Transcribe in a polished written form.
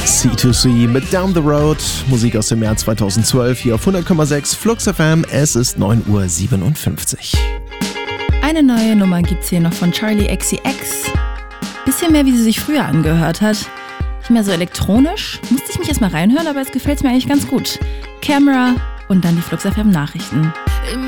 C2C mit Down the Road, Musik aus dem Jahr 2012, hier auf 100,6 Flux FM, es ist 9:57 Uhr. Eine neue Nummer gibt's hier noch von Charli XCX. Bisschen mehr, wie sie sich früher angehört hat. Nicht mehr so elektronisch, musste ich mich erstmal reinhören, aber es gefällt mir eigentlich ganz gut. Camera und dann die Flux FM Nachrichten.